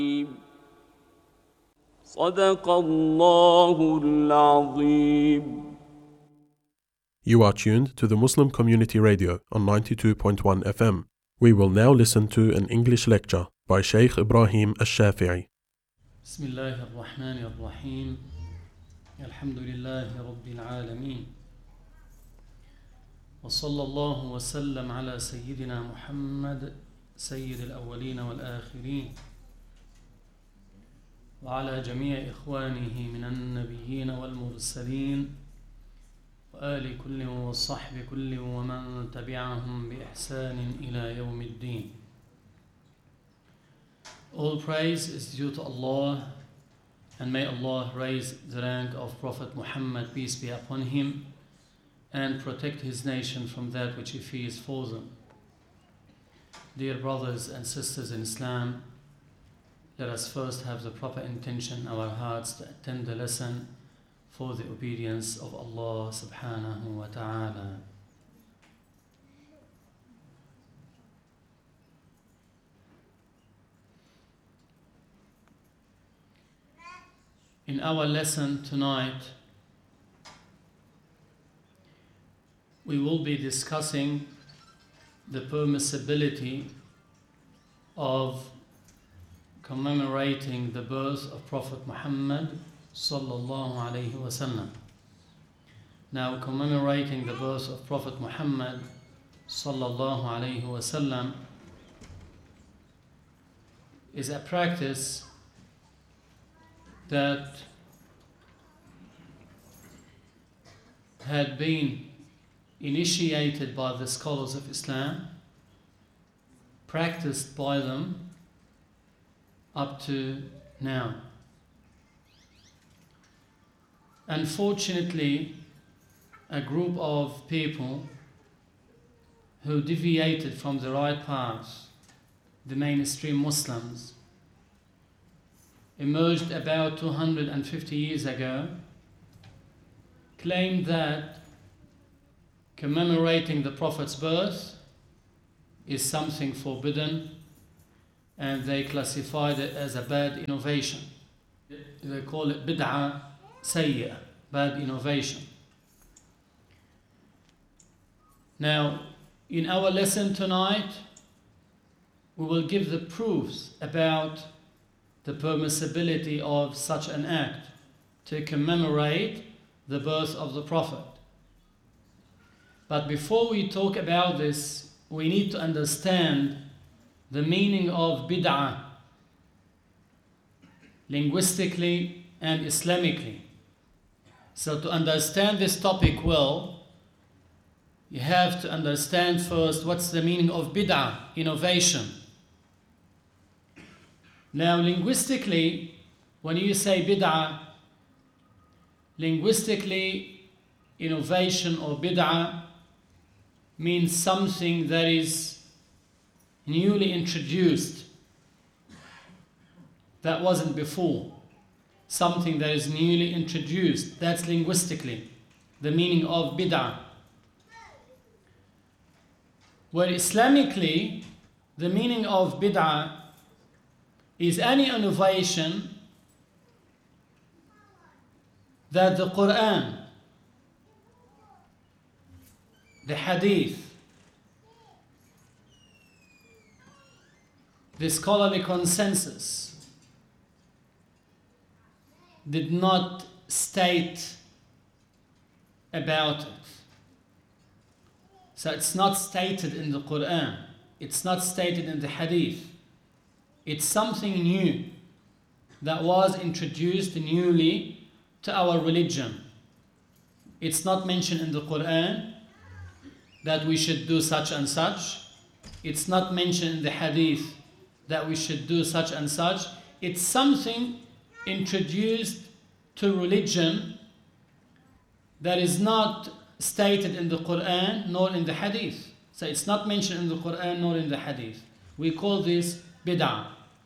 صدق الله العظيم. You are tuned to the Muslim Community Radio on 92.1 FM. We will now listen to an English lecture by Shaykh Ibrahim Al-Shafi'i. بسم الله الرحمن الرحيم الحمد لله رب العالمين وصلى الله وسلم على سيدنا محمد سيد الأولين والآخرين وعلى جميع إخوانه من النبيين والمرسلين وآل كل وصحب كل ومن تبعهم بإحسان إلى يوم الدين. All praise is due to Allah, and may Allah raise the rank of Prophet Muhammad, peace be upon him, and protect his nation from that which he fears for them. Dear brothers and sisters in Islam, let us first have the proper intention in our hearts to attend the lesson for the obedience of Allah subhanahu wa ta'ala. In our lesson tonight, we will be discussing the permissibility of commemorating the birth of Prophet Muhammad sallallahu alayhi wasallam. Now, commemorating the birth of Prophet Muhammad sallallahu alayhi wasallam is a practice that had been initiated by the scholars of Islam, practiced by them up to now. Unfortunately, a group of people who deviated from the right path, the mainstream Muslims, emerged about 250 years ago, claimed that commemorating the Prophet's birth is something forbidden, and they classified it as a bad innovation. They call it bid'ah sayya, bad innovation. Now, in our lesson tonight, we will give the proofs about the permissibility of such an act to commemorate the birth of the Prophet. But before we talk about this, we need to understand the meaning of bid'ah linguistically and Islamically. So to understand this topic well, you have to understand first what's the meaning of bid'ah, innovation. Now, linguistically, when you say bid'ah, linguistically, innovation or bid'ah means something that is newly introduced, that wasn't before. Something that is newly introduced, that's linguistically the meaning of bid'ah. Where Islamically, the meaning of bid'ah is any innovation that the Quran, the Hadith, the scholarly consensus did not state about it. So it's not stated in the Quran, it's not stated in the Hadith. It's something new that was introduced newly to our religion. It's not mentioned in the Quran that we should do such and such. It's not mentioned in the Hadith that we should do such and such. It's something introduced to religion that is not stated in the Quran nor in the Hadith. So it's not mentioned in the Quran nor in the Hadith. We call this bid'ah.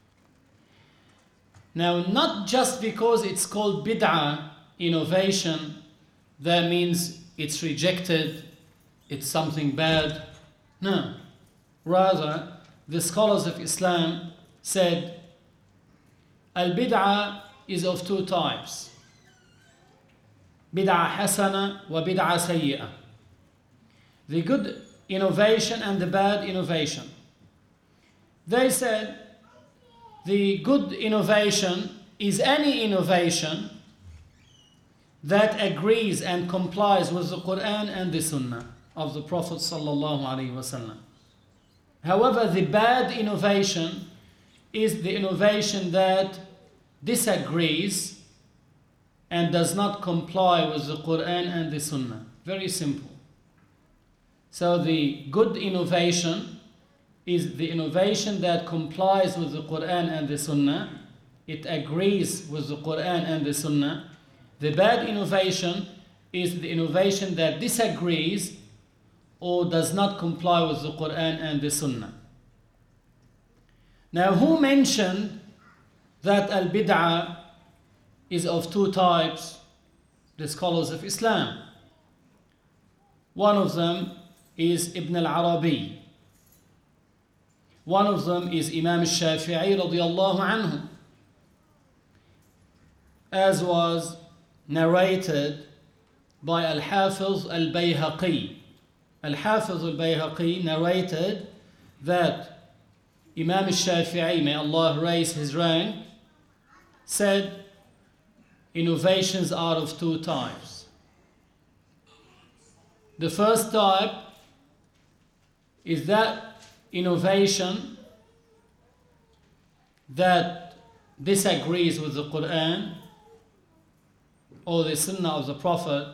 Now, not just because it's called bid'ah, innovation, that means it's rejected, it's something bad. No. Rather, the scholars of Islam said Al-bid'ah is of two types. Bid'ah hasana wa bid'ah sayyi'ah. The good innovation and the bad innovation. They said the good innovation is any innovation that agrees and complies with the Quran and the Sunnah of the Prophet sallallahu alaihi wasallam. However, the bad innovation is the innovation that disagrees and does not comply with the Quran and the Sunnah. Very simple. So the good innovation is the innovation that complies with the Quran and the Sunnah. It agrees with the Quran and the Sunnah. The bad innovation is the innovation that disagrees or does not comply with the Quran and the Sunnah. Now, who mentioned that al-bid'ah is of two types? The scholars of Islam. One of them is Ibn al-Arabi. One of them is Imam al-Shafi'i radiyallahu anhu, as was narrated by Al-Hafiz al-Bayhaqi. Al-Hafiz al-Bayhaqi narrated that Imam al-Shafi'i, may Allah raise his rank, said innovations are of two types. The first type is that innovation that disagrees with the Quran or the Sunnah of the Prophet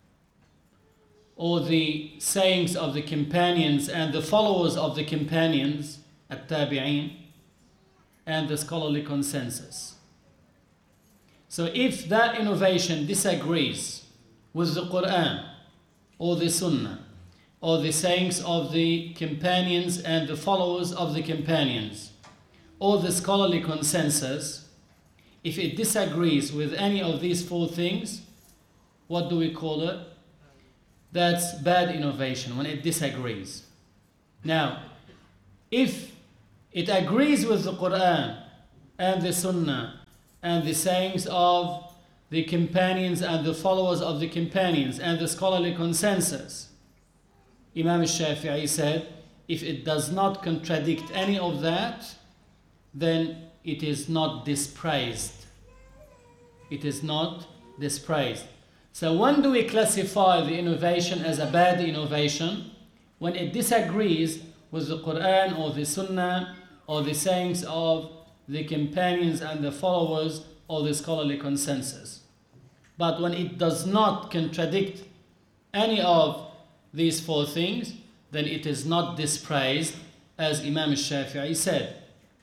or the sayings of the companions and the followers of the companions, at-tabi'een, and the scholarly consensus. So if that innovation disagrees with the Quran or the Sunnah or the sayings of the companions and the followers of the companions or the scholarly consensus, if it disagrees with any of these four things, what do we call it? That's bad innovation, when it disagrees. Now, if it agrees with the Quran and the Sunnah and the sayings of the companions and the followers of the companions and the scholarly consensus, Imam al-Shafi'i said, if it does not contradict any of that, then it is not dispraised. It is not dispraised. So when do we classify the innovation as a bad innovation? When it disagrees with the Quran or the Sunnah or the sayings of the companions and the followers or the scholarly consensus. But when it does not contradict any of these four things, then it is not dispraised, as Imam al-Shafi'i said.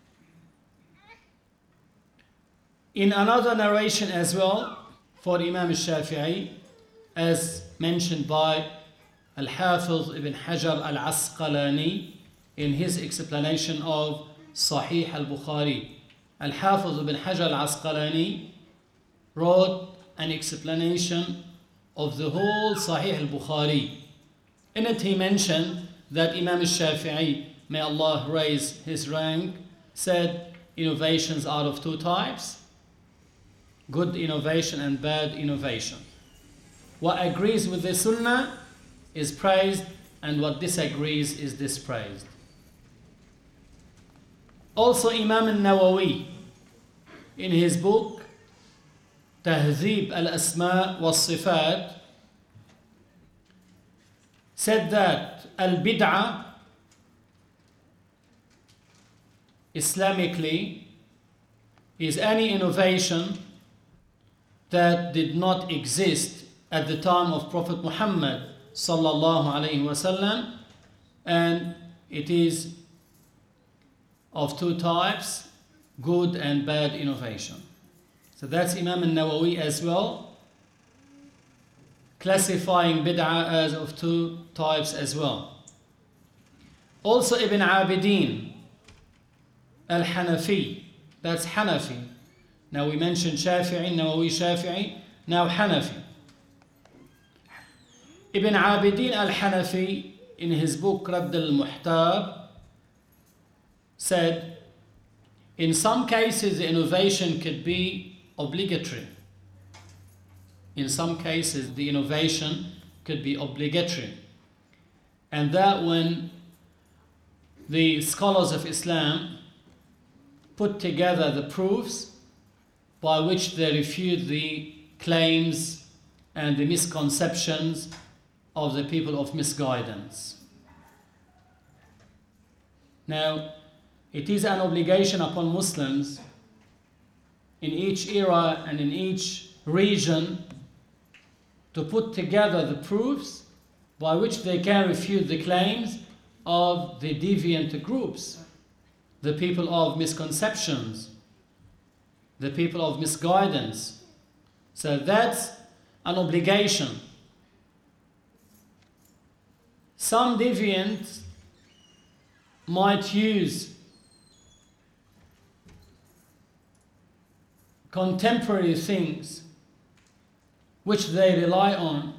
In another narration as well, for Imam al-Shafi'i, as mentioned by Al-Hafiz ibn Hajar al-Asqalani in his explanation of Sahih al-Bukhari. Al-Hafiz ibn Hajar al-Asqalani wrote an explanation of the whole Sahih al-Bukhari. In it he mentioned that Imam al-Shafi'i, may Allah raise his rank, said innovations are of two types: good innovation and bad innovation. What agrees with the Sunnah is praised, and what disagrees is dispraised. Also, Imam al-Nawawi, in his book Tahzib al-Asma wal-Sifat, said that al-bid'ah, Islamically, is any innovation that did not exist at the time of Prophet Muhammad sallallahu alaihi wasallam, and it is of two types: good and bad innovation. So that's Imam al-Nawawi as well, classifying bid'ah as of two types as well. Also Ibn Abidin al-Hanafi, that's Hanafi. Now we mentioned Shafi'i, Nawawi Shafi'i, now Hanafi. Ibn Abidin al-Hanafi, in his book Radd al-Muhtar, said, In some cases, the innovation could be obligatory. In some cases, the innovation could be obligatory. And that when the scholars of Islam put together the proofs by which they refute the claims and the misconceptions of the people of misguidance. Now, it is an obligation upon Muslims in each era and in each region to put together the proofs by which they can refute the claims of the deviant groups, the people of misconceptions, the people of misguidance. So that's an obligation. Some deviants might use contemporary things which they rely on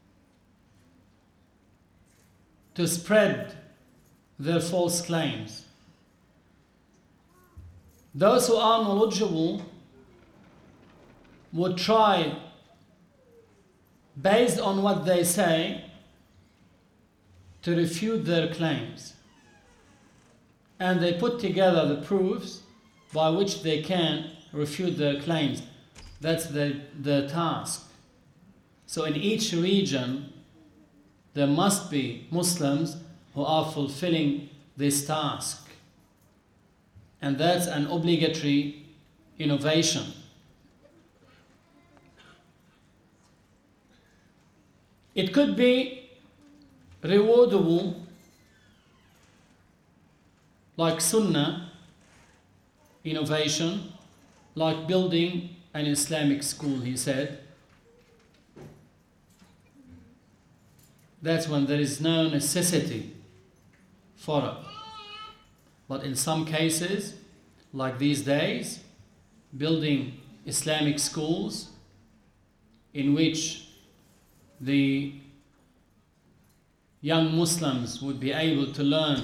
to spread their false claims. Those who are knowledgeable would try, based on what they say, to refute their claims. And they put together the proofs by which they can refute their claims. That's the task. So in each region, there must be Muslims who are fulfilling this task. And that's an obligatory innovation. It could be rewardable, like Sunnah innovation, like building an Islamic school, he said. That's when there is no necessity for it. But in some cases, like these days, building Islamic schools in which the young Muslims would be able to learn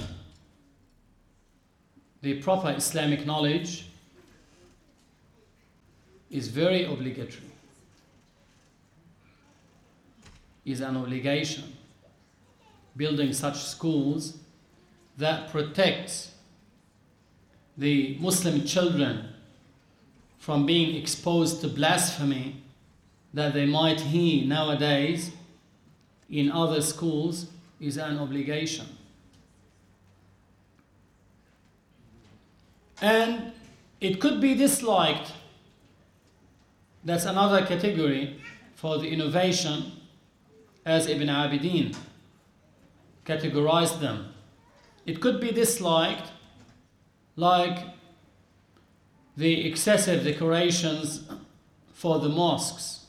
the proper Islamic knowledge is very obligatory, is an obligation. Building such schools that protects the Muslim children from being exposed to blasphemy that they might hear nowadays in other schools is an obligation. And it could be disliked. That's another category for the innovation, as Ibn Abidin categorized them. It could be disliked, like the excessive decorations for the mosques.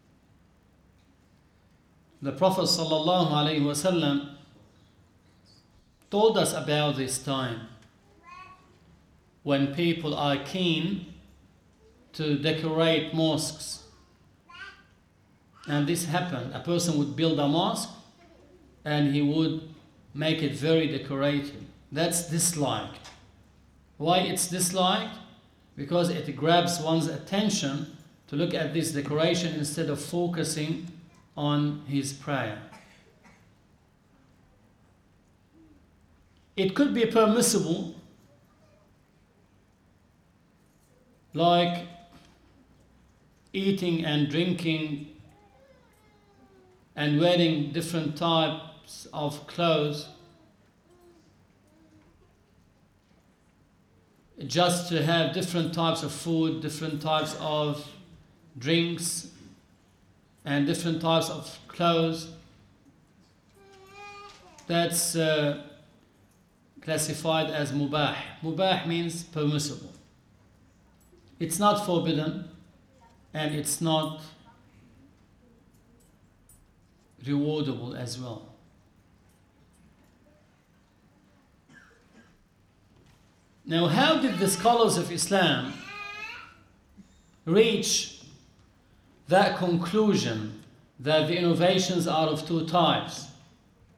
The Prophet ﷺ told us about this time when people are keen to decorate mosques. And this happened. A person would build a mosque and he would make it very decorated. That's disliked. Why it's disliked? Because it grabs one's attention to look at this decoration instead of focusing on his prayer. It could be permissible, like eating and drinking and wearing different types of clothes just to have different types of food, different types of drinks, and different types of clothes. That's classified as mubah. Mubah means permissible. It's not forbidden, and it's not rewardable as well. Now, how did the scholars of Islam reach that conclusion that the innovations are of two types,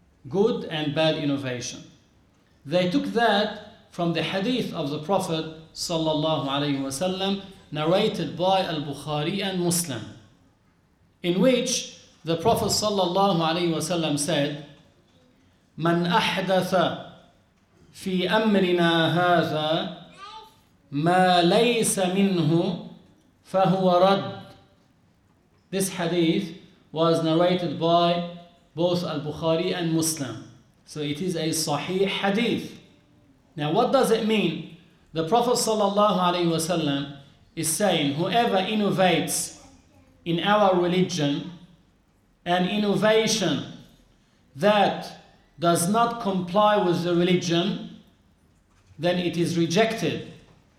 good and bad innovation? They took that from the hadith of the Prophet sallallahu alayhi wasallam, narrated by Al-Bukhari and Muslim, in which the Prophet sallallahu alayhi wasallam said, "Man ahdatha fi amrina hadha ma laysa minhu fahuwa rad." This hadith was narrated by both Al-Bukhari and Muslim. So it is a sahih hadith. Now what does it mean? The Prophet ﷺ is saying, whoever innovates in our religion an innovation that does not comply with the religion, then it is rejected.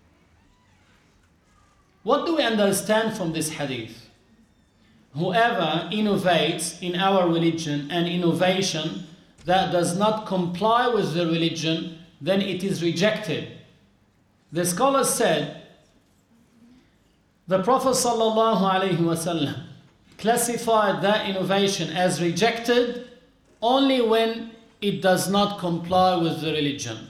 What do we understand from this hadith? Whoever innovates in our religion an innovation that does not comply with the religion, then it is rejected. The scholars said, the Prophet ﷺ classified that innovation as rejected only when it does not comply with the religion.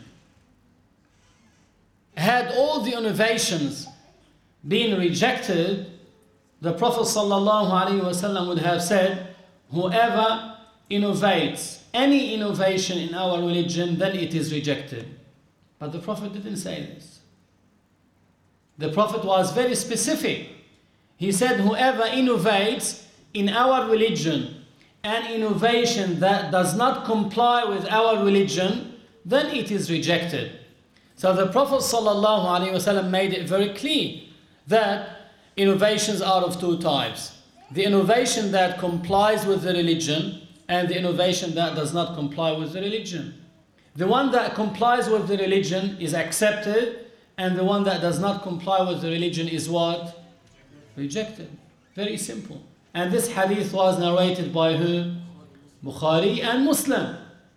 Had all the innovations been rejected, the Prophet ﷺ would have said, whoever innovates any innovation in our religion, then it is rejected. But the Prophet didn't say this. The Prophet was very specific. He said, whoever innovates in our religion an innovation that does not comply with our religion, then it is rejected. So the Prophet ﷺ made it very clear that innovations are of two types. The innovation that complies with the religion and the innovation that does not comply with the religion. The one that complies with the religion is accepted, and the one that does not comply with the religion is what? Rejected. Very simple. And this hadith was narrated by who? Bukhari and Muslim.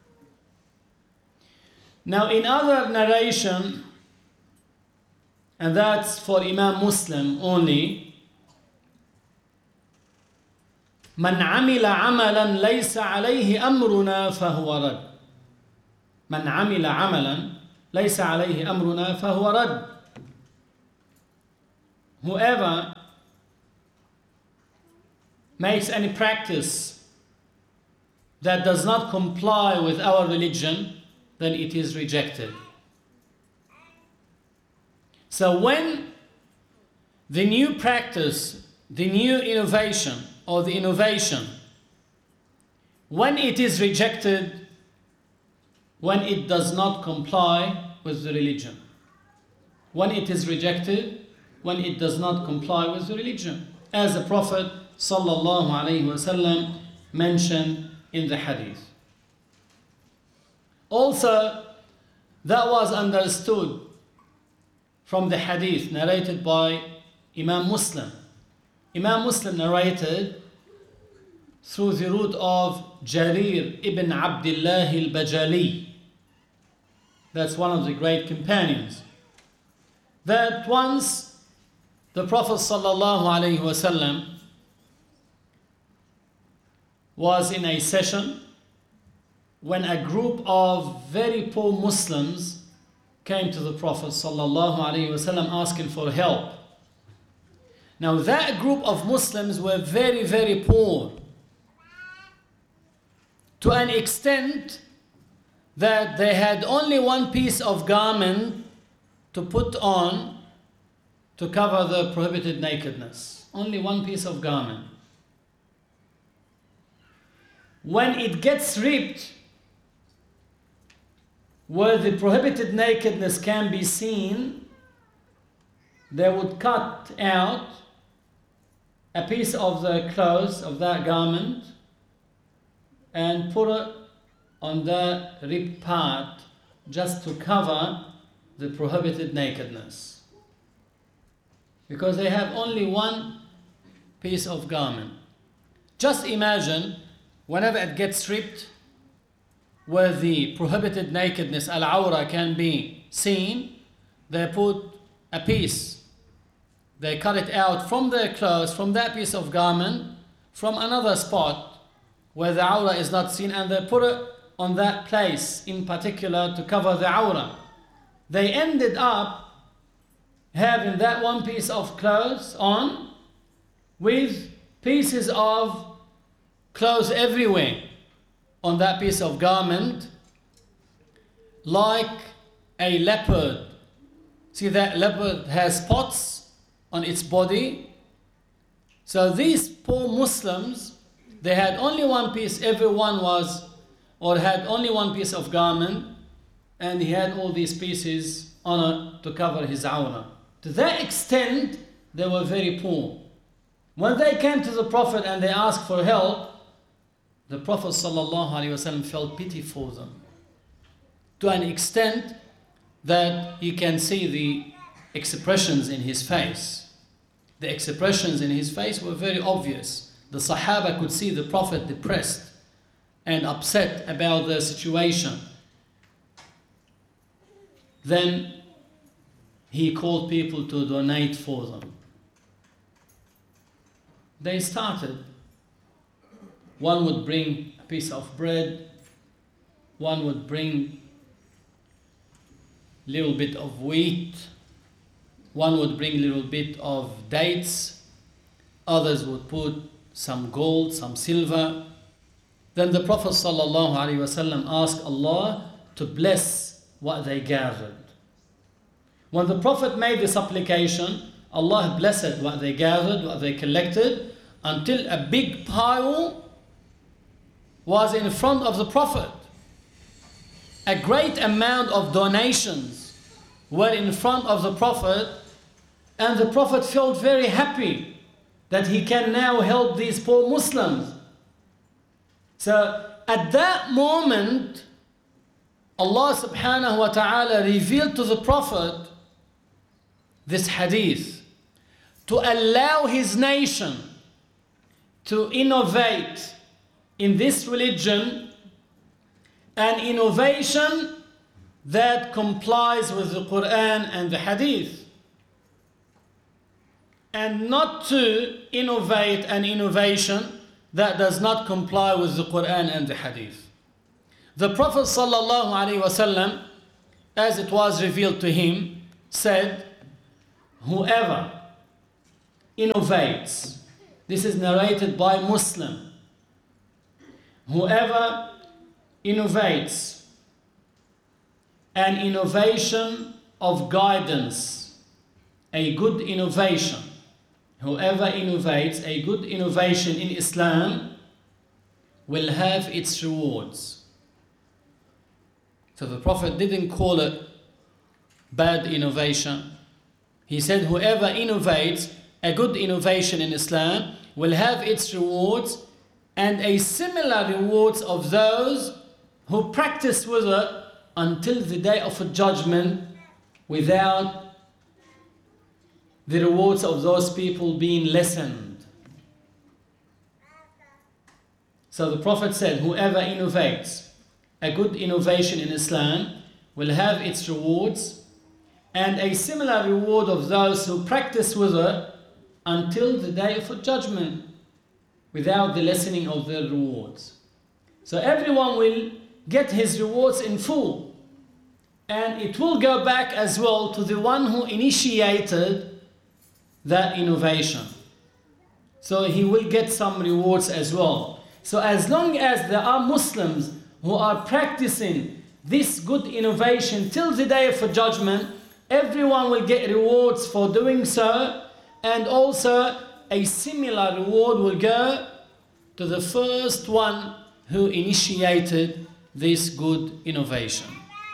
Now in other narration, and that's for Imam Muslim only, من عمل عملا ليس عليه أمرنا فهو رد. من عمل عملا ليس عليه أمرنا فهو رد. Whoever makes any practice that does not comply with our religion, then it is rejected. So when the new practice, the new innovation, or the innovation, when it is rejected, when it does not comply with the religion. When it is rejected, when it does not comply with the religion. As the Prophet ﷺ mentioned in the hadith. Also, that was understood from the hadith narrated by Imam Muslim. Imam Muslim narrated through the route of Jarir ibn Abdullah al-Bajali. That's one of the great companions. That once the Prophet ﷺ was in a session when a group of very poor Muslims came to the Prophet ﷺ asking for help. Now that group of Muslims were very, very poor, to an extent that they had only one piece of garment to put on to cover the prohibited nakedness. Only one piece of garment. When it gets ripped, where the prohibited nakedness can be seen, they would cut out a piece of the clothes of that garment and put it on the ripped part just to cover the prohibited nakedness. Because they have only one piece of garment. Just imagine whenever it gets ripped, where the prohibited nakedness, al-awra, can be seen, they put a piece. They cut it out from their clothes, from that piece of garment, from another spot where the awra is not seen, and they put it on that place in particular to cover the awra. They ended up having that one piece of clothes on with pieces of clothes everywhere on that piece of garment, like a leopard. See, that leopard has spots on its body. So these poor Muslims, they had only one piece, everyone was, or had only one piece of garment, and he had all these pieces on to cover his awrah. To that extent, they were very poor. When they came to the Prophet and they asked for help, the Prophet ﷺ felt pity for them, to an extent that you can see the expressions in his face. The expressions in his face were very obvious. The Sahaba could see the Prophet depressed and upset about the situation. Then he called people to donate for them. They started. One would bring a piece of bread, one would bring a little bit of wheat, one would bring a little bit of dates, others would put some gold, some silver. Then the Prophet ﷺ asked Allah to bless what they gathered. When the Prophet made the supplication, Allah blessed what they gathered, what they collected, until a big pile was in front of the Prophet. A great amount of donations were in front of the Prophet, and the Prophet felt very happy that he can now help these poor Muslims. So at that moment, Allah subhanahu wa ta'ala revealed to the Prophet this hadith to allow his nation to innovate in this religion, an innovation that complies with the Quran and the Hadith, and not to innovate an innovation that does not comply with the Quran and the Hadith. The Prophet ﷺ, as it was revealed to him, said, whoever innovates, this is narrated by Muslim, whoever innovates an innovation of guidance, a good innovation, whoever innovates a good innovation in Islam will have its rewards. So the Prophet didn't call it bad innovation. He said whoever innovates a good innovation in Islam will have its rewards, and a similar rewards of those who practice with it until the day of a judgment, without the rewards of those people being lessened. So the Prophet said, whoever innovates a good innovation in Islam will have its rewards, and a similar reward of those who practice with it until the day of a judgment, without the lessening of their rewards. So everyone will get his rewards in full, and it will go back as well to the one who initiated that innovation. So he will get some rewards as well. So as long as there are Muslims who are practicing this good innovation till the day of a judgment, everyone will get rewards for doing so, and also a similar reward will go to the first one who initiated this good innovation.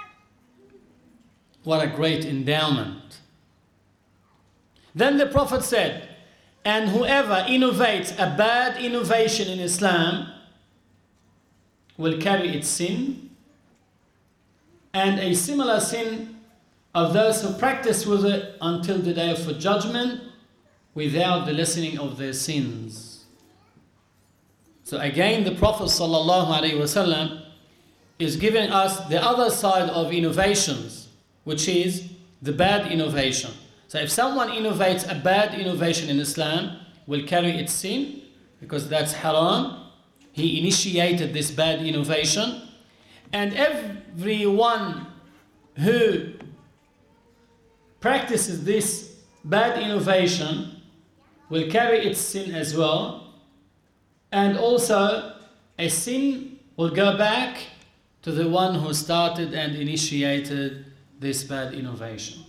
What a great endowment. Then the Prophet said, and whoever innovates a bad innovation in Islam will carry its sin, and a similar sin of those who practice with it until the day of judgment, without the lessening of their sins. So again, the Prophet ﷺ is giving us the other side of innovations, which is the bad innovation. So if someone innovates a bad innovation in Islam, will carry its sin, because that's haram. He initiated this bad innovation. And everyone who practices this bad innovation will carry its sin as well, and also a sin will go back to the one who started and initiated this bad innovation.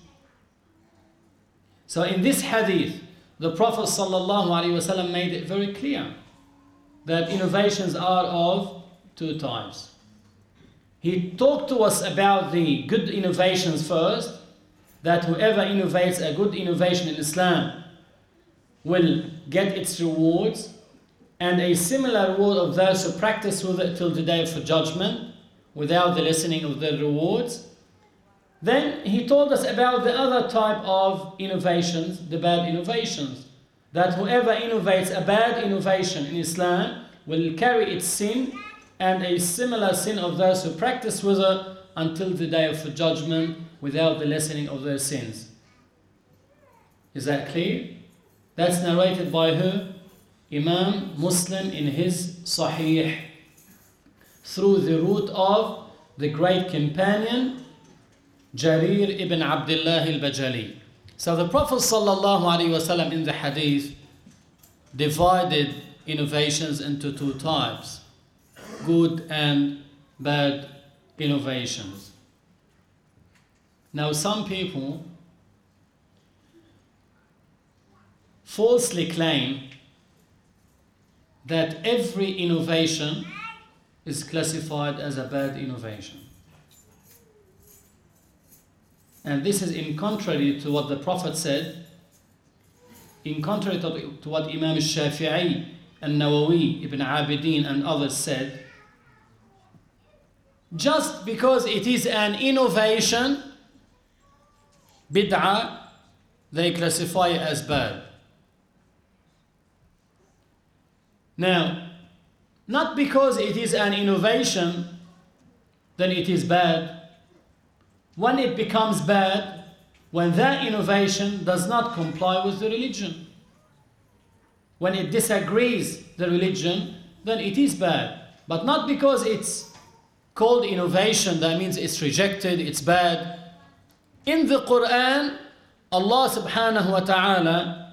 So in this hadith, the Prophet ﷺ made it very clear that innovations are of two types. He talked to us about the good innovations first, that whoever innovates a good innovation in Islam will get its rewards, and a similar reward of those who practice with it till the day of judgment without the lessening of their rewards. Then he told us about the other type of innovations, the bad innovations, that whoever innovates a bad innovation in Islam will carry its sin and a similar sin of those who practice with it until the day of judgment without the lessening of their sins. Is that clear? That's narrated by who? Imam Muslim in his Sahih, through the route of the great companion Jarir ibn Abdullah al-Bajali. So the Prophet ﷺ in the hadith divided innovations into two types, good and bad innovations. Now some people falsely claim that every innovation is classified as a bad innovation. And this is in contrary to what the Prophet said, in contrary to what Imam al-Shafi'i, al-Nawawi, Ibn Abidin and others said. Just because it is an innovation, bid'ah, they classify it as bad. Now, not because it is an innovation, then it is bad. When it becomes bad, when that innovation does not comply with the religion. When it disagrees the religion, then it is bad. But not because it's called innovation, that means it's rejected, it's bad. In the Quran, Allah subhanahu wa ta'ala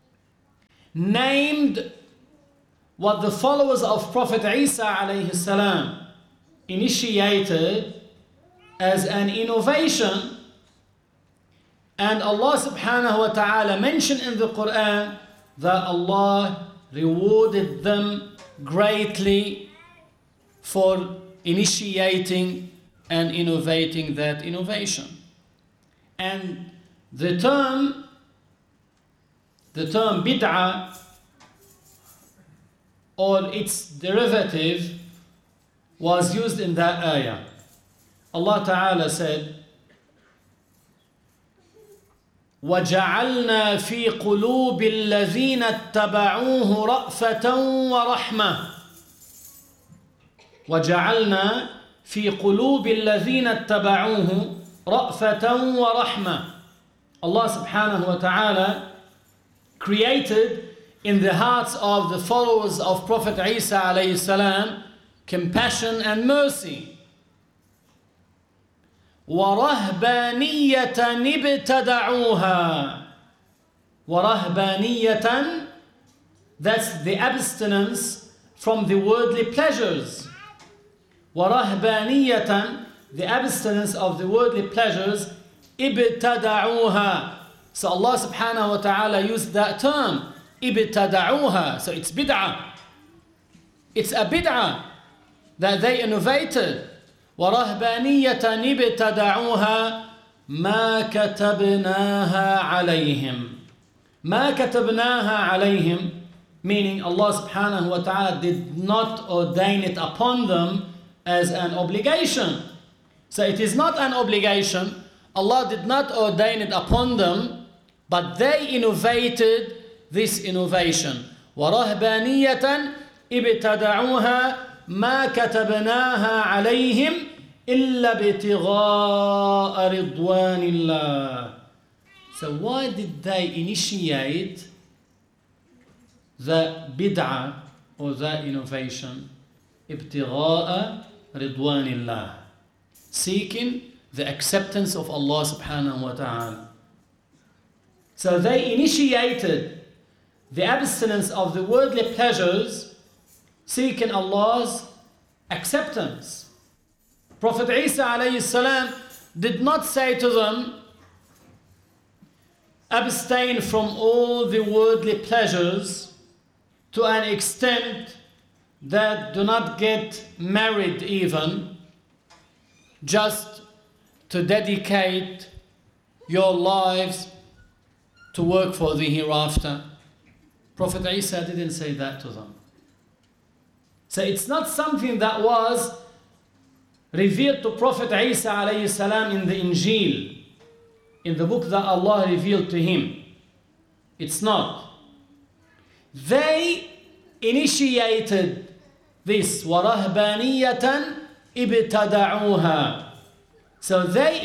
named what the followers of Prophet Isa alayhi salam initiated as an innovation, and Allah subhanahu wa ta'ala mentioned in the Quran that Allah rewarded them greatly for initiating and innovating that innovation. And the term bid'ah or its derivative was used in that ayah. Allah Ta'ala said, وَجَعَلْنَا فِي قُلُوبِ الَّذِينَ اتَّبَعُوهُ رَأْفَةً وَرَحْمَةً وَجَعَلْنَا فِي قُلُوبِ الَّذِينَ اتَّبَعُوهُ رَأْفَةً وَرَحْمَةً. Allah subhanahu wa ta'ala created in the hearts of the followers of Prophet Isa alayhi salam compassion and mercy. وَرَهْبَانِيَّةً ابْتَدَعُوهَا. وَرَهْبَانِيَّةً, that's the abstinence from the worldly pleasures. وَرَهْبَانِيَّةً, the abstinence of the worldly pleasures, ابْتَدَعُوهَا. So Allah subhanahu wa ta'ala used that term, ابْتَدَعُوهَا. So it's bid'ah. It's a bid'ah that they innovated. وَرَهْبَانِيَّةً ابْتَدَعُوهَا مَا كَتَبْنَاهَا عَلَيْهِمْ. مَا كَتَبْنَاهَا عَلَيْهِمْ, meaning Allah subhanahu wa ta'ala did not ordain it upon them as an obligation. So it is not an obligation. Allah did not ordain it upon them, but they innovated this innovation. وَرَهْبَانِيَّةً ابْتَدَعُوهَا ما كتبناها عليهم إلا ابتغاء رضوان الله. So why did they initiate the bid'ah or the innovation? ابتغاء رضوان الله, seeking the acceptance of Allah subhanahu wa ta'ala. So they initiated the abstinence of the worldly pleasures, seeking Allah's acceptance. Prophet Isa alayhi salam did not say to them, abstain from all the worldly pleasures to an extent that do not get married even, just to dedicate your lives to work for the hereafter. Prophet Isa didn't say that to them. So it's not something that was revealed to Prophet Isa alayhi salam in the Injil, in the book that Allah revealed to him. It's not. They initiated this وَرَهْبَانِيَّةً ابْتَدَعُوهَا. So they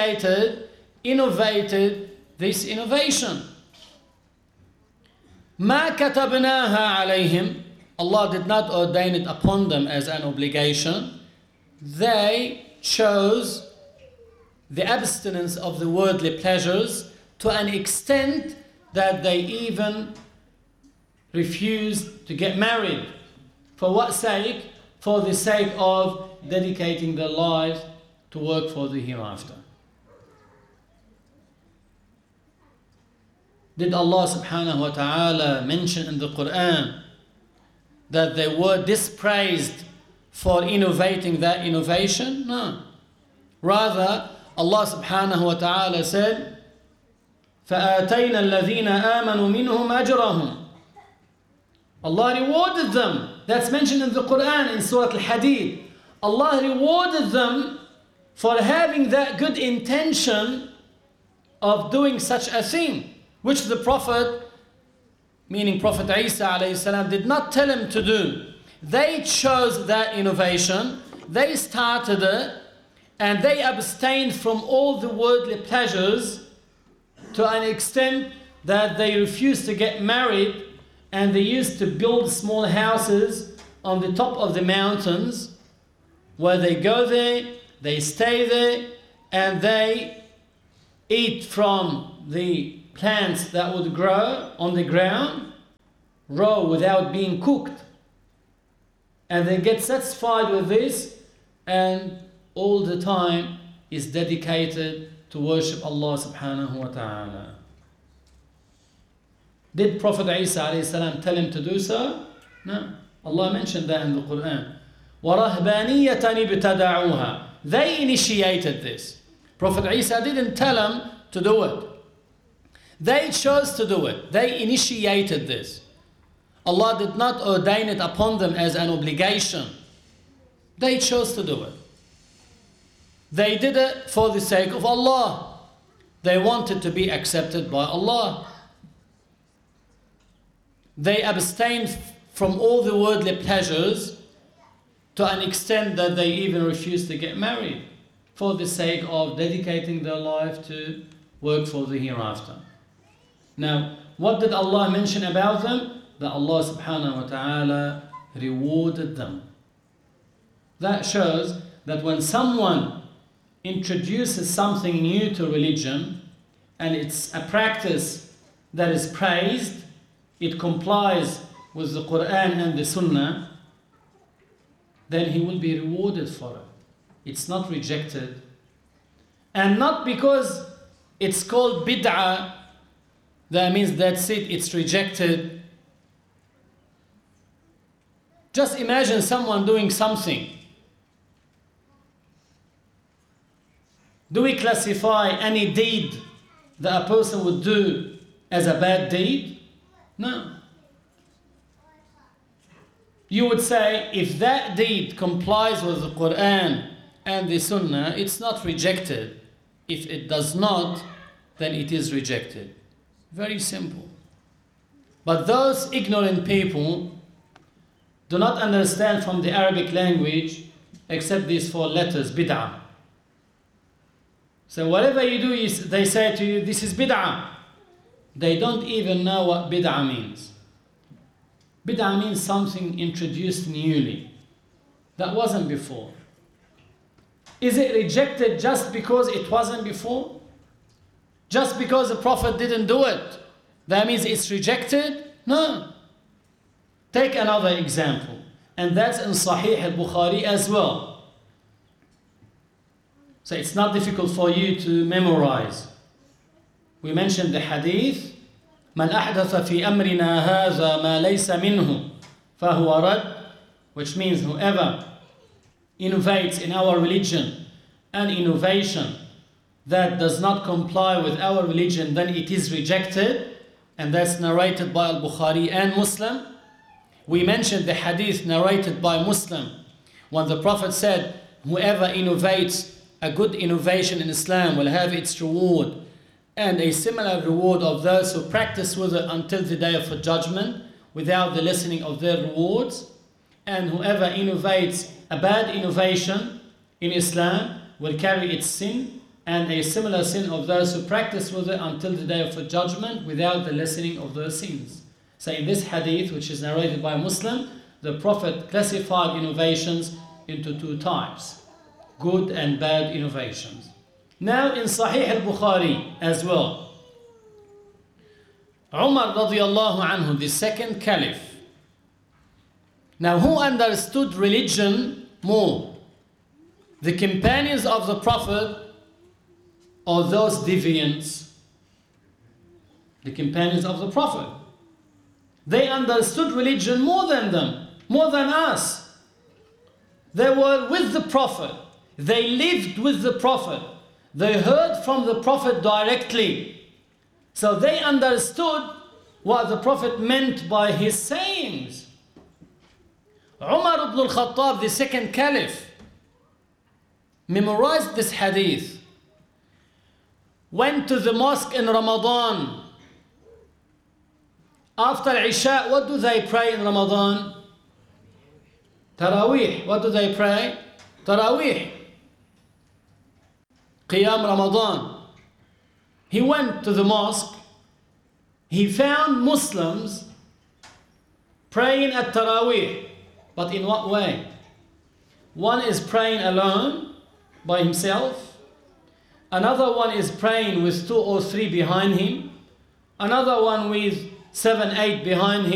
innovated this innovation. مَا كَتَبْنَاهَا عَلَيْهِمْ. Allah did not ordain it upon them as an obligation. They chose the abstinence of the worldly pleasures to an extent that they even refused to get married. For what sake? For the sake of dedicating their lives to work for the hereafter. Did Allah subhanahu wa ta'ala mention in the Quran that they were dispraised for innovating that innovation? No. Rather, Allah subhanahu wa ta'ala said, فَآتَيْنَا الَّذِينَ آمَنُوا مِنْهُمْ أَجْرَهُمْ. Allah rewarded them. That's mentioned in the Quran in Surah Al-Hadid. Allah rewarded them for having that good intention of doing such a thing, which the Prophet, meaning Prophet Isa alayhi salam, did not tell him to do. They chose that innovation, they started it, and they abstained from all the worldly pleasures to an extent that they refused to get married, and they used to build small houses on the top of the mountains where they go there, they stay there, and they eat from the plants that would grow on the ground, raw without being cooked. And they get satisfied with this, and all the time is dedicated to worship Allah subhanahu wa ta'ala. Did Prophet Isa alayhi salam tell him to do so? No. Allah mentioned that in the Quran. وَرَهْبَانِيَّةً ابْتَدَعُوهَا. They initiated this. Prophet Isa didn't tell them to do it. They chose to do it. They initiated this. Allah did not ordain it upon them as an obligation. They chose to do it. They did it for the sake of Allah. They wanted to be accepted by Allah. They abstained from all the worldly pleasures to an extent that they even refused to get married for the sake of dedicating their life to work for the hereafter. Now, what did Allah mention about them? That Allah subhanahu wa ta'ala rewarded them. That shows that when someone introduces something new to religion, and it's a practice that is praised, it complies with the Quran and the Sunnah, then he will be rewarded for it. It's not rejected. And not because it's called bid'ah, that means that's it, it's rejected. Just imagine someone doing something. Do we classify any deed that a person would do as a bad deed? No. You would say if that deed complies with the Quran and the Sunnah, it's not rejected. If it does not, then it is rejected. Very simple. But those ignorant people do not understand from the Arabic language except these 4 letters, bid'ah. So whatever you do, they say to you, this is bid'ah. They don't even know what bid'ah means. Bid'ah means something introduced newly that wasn't before. Is it rejected just because it wasn't before? Just because the Prophet didn't do it, that means it's rejected? No. Take another example, and that's in Sahih al-Bukhari as well. So it's not difficult for you to memorize. We mentioned the hadith, من أحدث في أمرنا هذا ما ليس منه فهو رد, which means whoever innovates in our religion an innovation that does not comply with our religion, then it is rejected, and that's narrated by Al-Bukhari and Muslim. We mentioned the hadith narrated by Muslim when the Prophet said, whoever innovates a good innovation in Islam will have its reward and a similar reward of those who practice with it until the day of judgment without the lessening of their rewards. And whoever innovates a bad innovation in Islam will carry its sin and a similar sin of those who practice with it until the day of judgment without the lessening of their sins. So in this hadith, which is narrated by a Muslim, the Prophet classified innovations into two types, good and bad innovations. Now in Sahih al-Bukhari as well, Umar radiallahu anhu, the second caliph. Now who understood religion more? The companions of the Prophet or those deviants? The companions of the Prophet. They understood religion more than them, more than us. They were with the Prophet. They lived with the Prophet. They heard from the Prophet directly. So they understood what the Prophet meant by his sayings. Umar ibn al-Khattab, the second caliph, memorized this hadith. Went to the mosque in Ramadan. After Isha, what do they pray in Ramadan? Taraweeh. What do they pray? Taraweeh. Qiyam Ramadan. He went to the mosque. He found Muslims praying at Taraweeh. But in what way? One is praying alone by himself. Another one is praying with 2 or 3 behind him. Another one with 7, 8 behind him.